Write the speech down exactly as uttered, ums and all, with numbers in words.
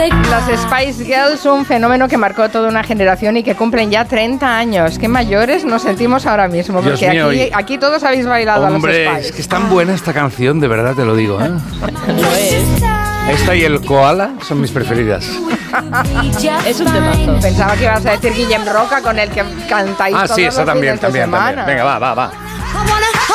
Las Spice Girls, un fenómeno que marcó toda una generación y que cumplen ya treinta años. Qué mayores nos sentimos ahora mismo, porque Dios mío, aquí, y... aquí todos habéis bailado Hombre, a los Spice. es que es tan buena esta canción, de verdad te lo digo, ¿eh? Lo es. Esta y el Koala son mis preferidas. Es un temazo. Pensaba que ibas a decir Guillem Roca, con el que cantáis Ah, todos sí, los esa también, fines de también, semana. también. Venga, va, va, va.